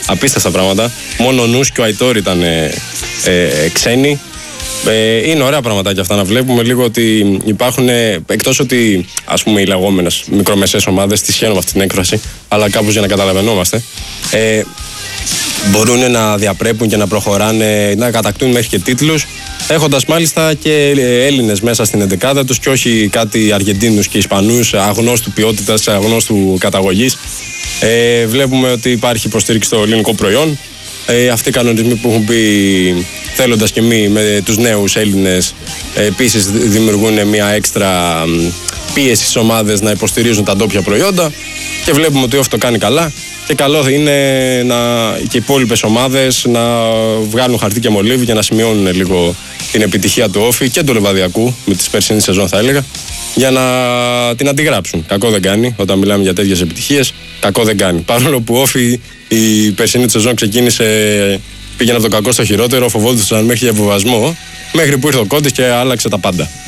Απίστευτα πράγματα. Μόνο ο Νους και ο Αϊτόρ ήταν ξένοι. Είναι ωραία πραγματάκια αυτά να βλέπουμε λίγο ότι υπάρχουν, εκτός ότι ας πούμε οι λεγόμενες μικρομεσαίες ομάδες, τις χαίρομαι αυτή την έκφραση, αλλά κάπως για να καταλαβαίνόμαστε, μπορούν να διαπρέπουν και να προχωράνε, να κατακτούν μέχρι και τίτλους, έχοντας μάλιστα και Έλληνες μέσα στην εντεκάδα τους και όχι κάτι Αργεντίνους και Ισπανούς αγνώστου ποιότητας, αγνώστου καταγωγής. Βλέπουμε ότι υπάρχει υποστήριξη στο ελληνικό προϊόν. Αυτοί οι κανονισμοί που έχουν πει θέλοντας και μη με τους νέους Έλληνες επίσης δημιουργούν μια έξτρα πίεση στις ομάδες να υποστηρίζουν τα ντόπια προϊόντα και βλέπουμε ότι αυτό το κάνει καλά και καλό είναι και οι υπόλοιπες ομάδες να βγάλουν χαρτί και μολύβι και να σημειώνουν λίγο την επιτυχία του Όφη και του Λεβαδιακού με τις περσινή σεζόν θα έλεγα για να την αντιγράψουν. Κακό δεν κάνει όταν μιλάμε για τέτοιες επιτυχίες, κακό δεν κάνει. Παρόλο που Όφη η περσινή σεζόν πήγαινε από το κακό στο χειρότερο, φοβόντουσαν μέχρι για βοβασμό, μέχρι που ήρθε ο Κόντης και άλλαξε τα πάντα.